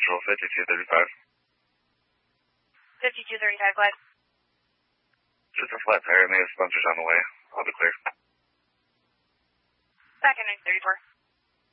schedule 5235. 5235, go ahead. Just a flat tire and the sponsor's on the way. I'll be clear. Back in 34.